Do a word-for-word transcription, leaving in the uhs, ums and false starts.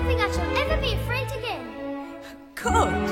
think I shall ever be afraid again. Good.